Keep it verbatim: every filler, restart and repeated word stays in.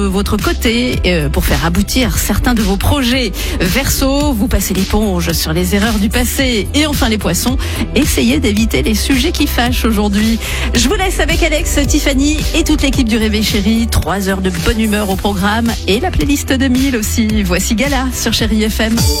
de votre côté euh, pour faire aboutir certains de vos projets. Verseau, vous passez l'éponge sur les erreurs du passé. Et enfin les poissons, essayez d'éviter les sujets qui fâchent aujourd'hui. Je vous laisse avec Alex, Tiffany et toute l'équipe du Réveil Chéri. Trois heures de bonne humeur au programme et la playlist de mille aussi. Voici Gala sur Chéri F M.